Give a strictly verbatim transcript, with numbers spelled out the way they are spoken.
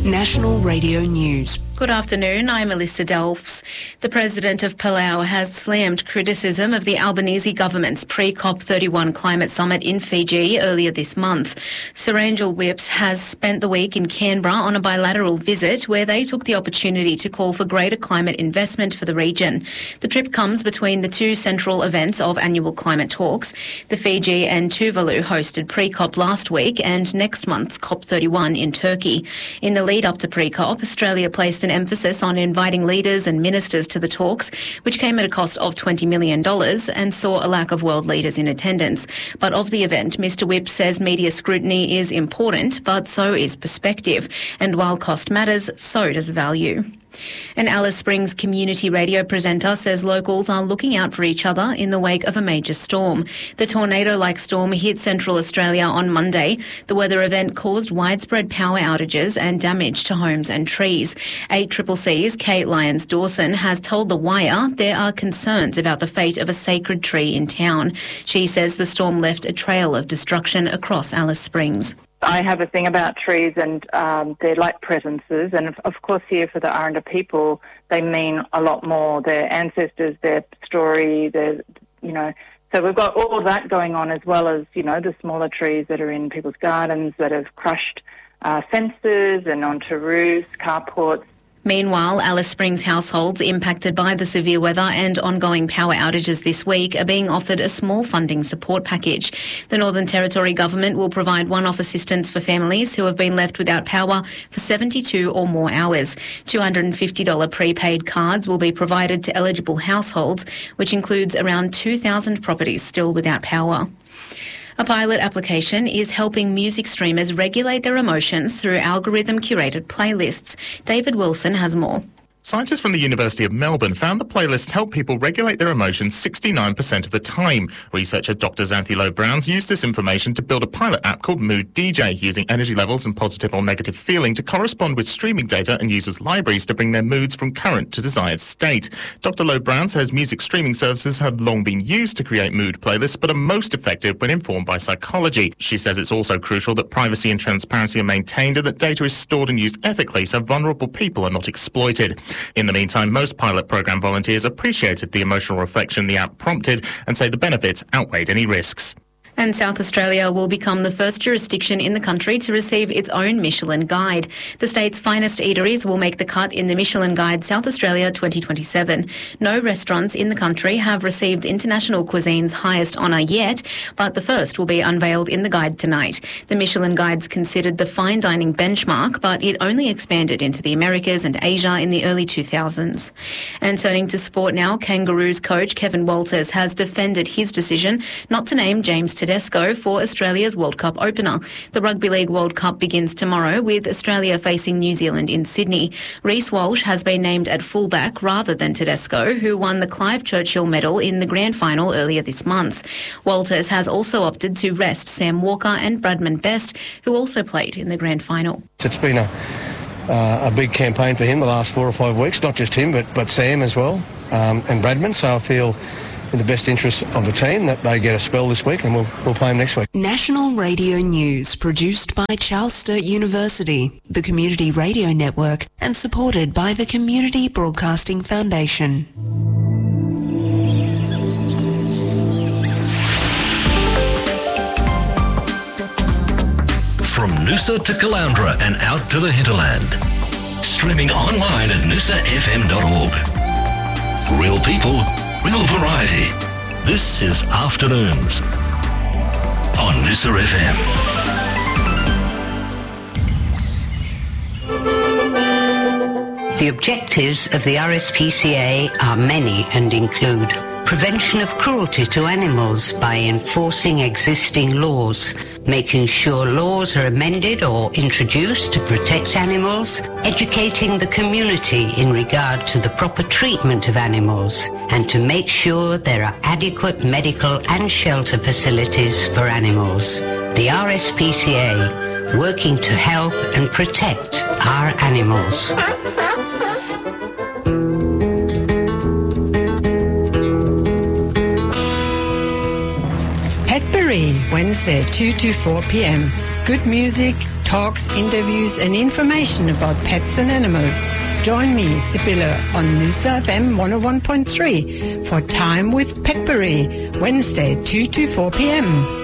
National Radio News. Good afternoon, I'm Melissa Delfs. The President of Palau has slammed criticism of the Albanese government's pre-COP thirty-one climate summit in Fiji earlier this month. Sir Angel Whipps has spent the week in Canberra on a bilateral visit where they took the opportunity to call for greater climate investment for the region. The trip comes between the two central events of annual climate talks. The Fiji and Tuvalu hosted pre-COP last week and next month's COP thirty-one in Turkey. In the lead up to pre-COP, Australia placed an emphasis on inviting leaders and ministers to the talks, which came at a cost of twenty million dollars and saw a lack of world leaders in attendance. But of the event, Mr Whipps says media scrutiny is important, but so is perspective. And while cost matters, so does value. An Alice Springs community radio presenter says locals are looking out for each other in the wake of a major storm. The tornado-like storm hit Central Australia on Monday. The weather event caused widespread power outages and damage to homes and trees. eight C C C's Kate Lyons-Dawson has told The Wire there are concerns about the fate of a sacred tree in town. She says the storm left a trail of destruction across Alice Springs. I have a thing about trees, and um, they're like presences, and of, of course here for the Aranda people, they mean a lot more. Their ancestors, their story, their, you know, so we've got all of that going on, as well as, you know, the smaller trees that are in people's gardens that have crushed uh, fences and onto roofs, carports. Meanwhile, Alice Springs households impacted by the severe weather and ongoing power outages this week are being offered a small funding support package. The Northern Territory Government will provide one-off assistance for families who have been left without power for seventy-two or more hours. two hundred fifty dollars prepaid cards will be provided to eligible households, which includes around two thousand properties still without power. A pilot application is helping music streamers regulate their emotions through algorithm-curated playlists. David Wilson has more. Scientists from the University of Melbourne found the playlists help people regulate their emotions sixty-nine percent of the time. Researcher Doctor Xanthi Lowe-Browns used this information to build a pilot app called Mood D J, using energy levels and positive or negative feeling to correspond with streaming data and users' libraries to bring their moods from current to desired state. Doctor Lowe-Browns says music streaming services have long been used to create mood playlists, but are most effective when informed by psychology. She says it's also crucial that privacy and transparency are maintained and that data is stored and used ethically so vulnerable people are not exploited. In the meantime, most pilot program volunteers appreciated the emotional reflection the app prompted and say the benefits outweighed any risks. And South Australia will become the first jurisdiction in the country to receive its own Michelin Guide. The state's finest eateries will make the cut in the Michelin Guide South Australia twenty twenty-seven. No restaurants in the country have received International Cuisine's highest honour yet, but the first will be unveiled in the guide tonight. The Michelin Guide's considered the fine dining benchmark, but it only expanded into the Americas and Asia in the early two thousands. And turning to sport now, Kangaroos coach Kevin Walters has defended his decision not to name James Tedesco for Australia's World Cup opener. The Rugby League World Cup begins tomorrow with Australia facing New Zealand in Sydney. Reece Walsh has been named at fullback rather than Tedesco, who won the Clive Churchill medal in the grand final earlier this month. Walters has also opted to rest Sam Walker and Bradman Best, who also played in the grand final. It's been a, uh, a big campaign for him the last four or five weeks, not just him, but, but Sam as well, um, and Bradman, so I feel in the best interest of the team that they get a spell this week, and we'll, we'll play them next week. National Radio News, produced by Charles Sturt University, the Community Radio Network, and supported by the Community Broadcasting Foundation. From Noosa to Caloundra and out to the hinterland. Streaming online at noosa f m dot org. Real people, real variety. This is Afternoons on Noosa F M. The objectives of the R S P C A are many and include prevention of cruelty to animals by enforcing existing laws, making sure laws are amended or introduced to protect animals, educating the community in regard to the proper treatment of animals, and to make sure there are adequate medical and shelter facilities for animals. The R S P C A, working to help and protect our animals. Petbury, Wednesday, two to four p m. Good music, Talks, interviews and information about pets and animals. Join me, Sibylla, on Noosa F M one oh one point three for Time with Petbury, Wednesday two to four p.m.